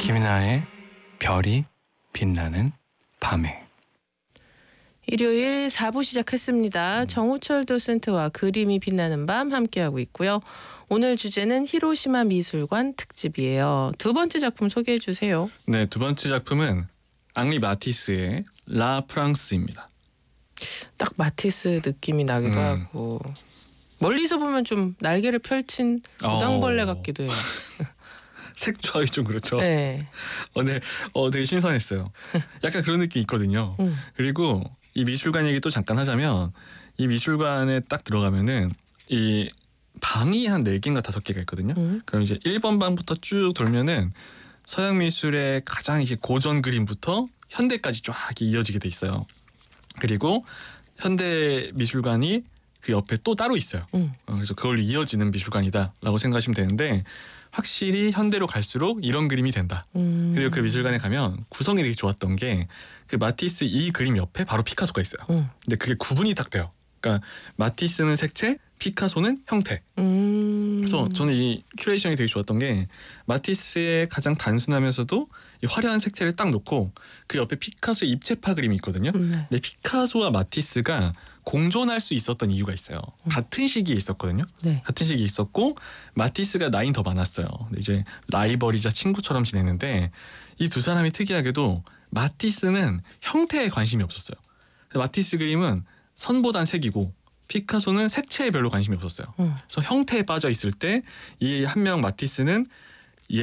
김이나의 별이 빛나는 밤에. 일요일 4부 시작했습니다. 정우철 도슨트와 그림이 빛나는 밤 함께하고 있고요. 오늘 주제는 히로시마 미술관 특집이에요. 두 번째 작품 소개해 주세요. 네, 두 번째 작품은 앙리 마티스의 라 프랑스입니다. 딱 마티스 느낌이 나기도 하고 멀리서 보면 좀 날개를 펼친 무당벌레 같기도 해요. 색 조합이 좀 그렇죠. 네. 네, 되게 신선했어요. 약간 그런 느낌이 있거든요. 그리고 이 미술관 얘기 또 잠깐 하자면 이 미술관에 딱 들어가면은 이 방이 한 4개인가 5개가 있거든요. 그럼 이제 1번 방부터 쭉 돌면은 서양 미술의 가장 이제 고전 그림부터 현대까지 쫙 이어지게 돼 있어요. 그리고 현대 미술관이 그 옆에 또 따로 있어요. 그래서 그걸로 이어지는 미술관이다라고 생각하시면 되는데 확실히 현대로 갈수록 이런 그림이 된다. 그리고 그 미술관에 가면 구성이 되게 좋았던 게 그 마티스 이 그림 옆에 바로 피카소가 있어요. 근데 그게 구분이 딱 돼요. 그러니까 마티스는 색채, 피카소는 형태. 그래서 저는 이 큐레이션이 되게 좋았던 게 마티스의 가장 단순하면서도 이 화려한 색채를 딱 놓고 그 옆에 피카소의 입체파 그림이 있거든요. 근데 피카소와 마티스가 공존할 수 있었던 이유가 있어요. 같은 시기에 있었거든요. 네. 같은 시기에 있었고 마티스가 나이는 더 많았어요. 근데 이제 라이벌이자 친구처럼 지냈는데 이 두 사람이 특이하게도 마티스는 형태에 관심이 없었어요. 마티스 그림은 선보단 색이고 피카소는 색채에 별로 관심이 없었어요. 그래서 형태에 빠져 있을 때 이 한 명 마티스는